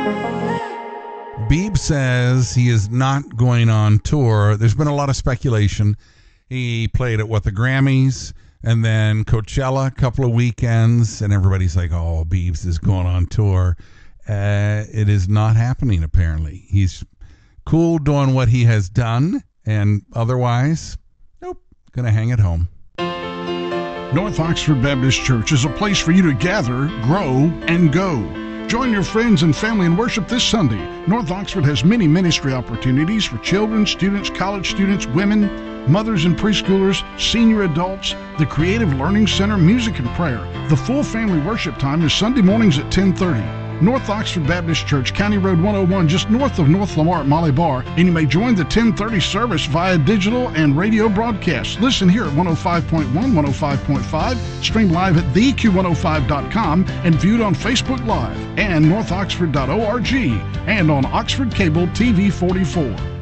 Beebe says he is not going on tour. There's been a lot of speculation. He played at the Grammys and then Coachella a couple of weekends, and everybody's like, oh, Beebs is going on tour. It is not happening, apparently. He's cool doing what he has done, and otherwise, nope, going to hang at home. North Oxford Baptist Church is a place for you to gather, grow, and go. Join your friends and family in worship this Sunday. North Oxford has many ministry opportunities for children, students, college students, women, mothers and preschoolers, senior adults, the Creative Learning Center, music and prayer. The full family worship time is Sunday mornings at 10:30. North Oxford Baptist Church, County Road 101, just north of North Lamar at Molly Bar, and you may join the 10:30 service via digital and radio broadcast. Listen here at 105.1, 105.5, stream live at theq105.com, and viewed on Facebook Live and northoxford.org, and on Oxford Cable TV 44.